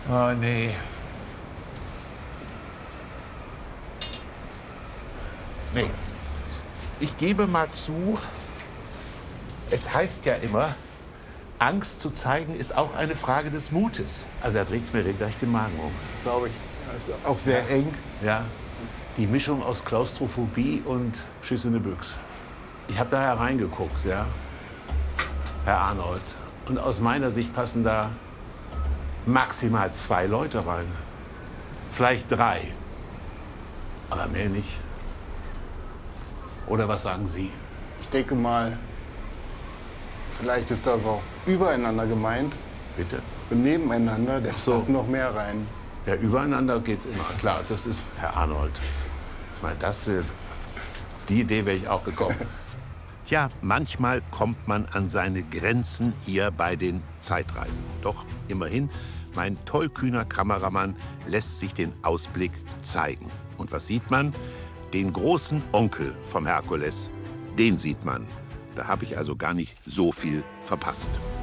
Oh, nee. Nee. Ich gebe mal zu, es heißt ja immer, Angst zu zeigen ist auch eine Frage des Mutes. Also da dreht's mir gleich den Magen um. Das glaube ich. Also auch sehr eng. Ja, die Mischung aus Klaustrophobie und Schiss in die Büchs. Ich habe da hereingeguckt, ja, Herr Arnold. Und aus meiner Sicht passen da maximal 2 Leute rein. Vielleicht 3. Aber mehr nicht. Oder was sagen Sie? Ich denke mal, vielleicht ist das auch übereinander gemeint Bitte? und nebeneinander. Da so. passen noch mehr rein. Ja, übereinander geht's immer. Klar, das ist Herr Arnold. Ich meine, die Idee wäre ich auch gekommen. Tja, manchmal kommt man an seine Grenzen hier bei den Zeitreisen. Doch immerhin, mein tollkühner Kameramann lässt sich den Ausblick zeigen. Und was sieht man? Den großen Onkel vom Herkules. Den sieht man. Da habe ich also gar nicht so viel verpasst.